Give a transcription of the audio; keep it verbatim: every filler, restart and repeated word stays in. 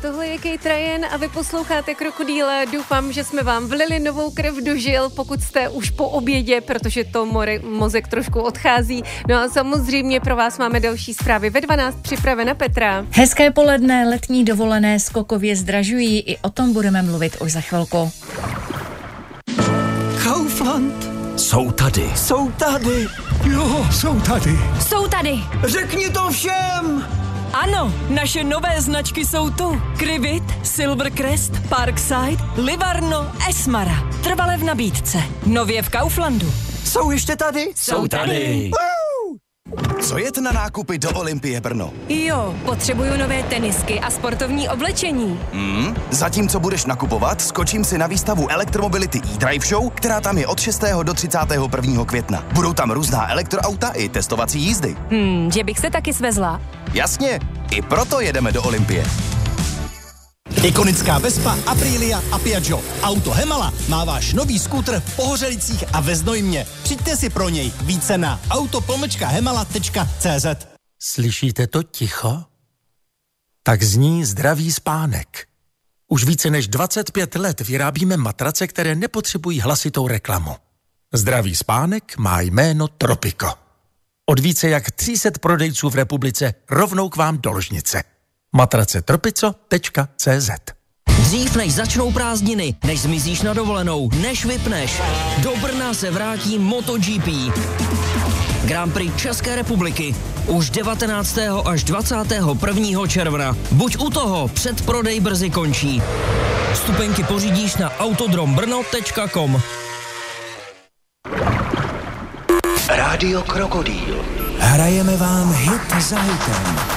tohle je Kate Ryan a vy posloucháte Krokodýla. Doufám, že jsme vám vlili novou krev do žil, pokud jste už po obědě, protože to more, mozek trošku odchází. No a samozřejmě pro vás máme další zprávy ve dvanáct připravena Petra. Hezké poledne, letní dovolené skokově zdražují, i o tom budeme mluvit už za chvilku. Kaufland. Jsou tady. Jsou tady. Jo, jsou tady. Jsou tady. Řekni to všem. Ano, naše nové značky jsou tu. Krivit, Silvercrest, Parkside, Livarno, Esmara. Trvale v nabídce. Nově v Kauflandu. Jsou ještě tady? Jsou tady. Co jet na nákupy do Olympie Brno? Jo, potřebuju nové tenisky a sportovní oblečení. Hmm? Zatímco budeš nakupovat, skočím si na výstavu Electromobility e-Drive Show, která tam je od šestého do třicátého prvního května. Budou tam různá elektroauta i testovací jízdy. Hmm, že bych se taky svezla. Jasně, i proto jedeme do Olympie. Ikonická Vespa, Aprilia a Piaggio. Auto Hemala má váš nový skútr v Pohořelicích a ve Znojmě. Přijďte si pro něj. Více na auto pomlčka hemala tečka cé zet. Slyšíte to ticho? Tak zní zdravý spánek. Už více než dvacet pět let vyrábíme matrace, které nepotřebují hlasitou reklamu. Zdravý spánek má jméno Tropico. Od více jak tři sta prodejců v republice rovnou k vám do ložnice. matrace tropico tečka cé zet. Dřív než začnou prázdniny, než zmizíš na dovolenou, než vypneš, do Brna se vrátí MotoGP. Grand Prix České republiky už devatenáctého až dvacátého prvního června. Buď u toho, předprodej brzy končí. Vstupenky pořídíš na autodrombrno tečka com. Rádio Krokodýl. Hrajeme vám hit za hitem.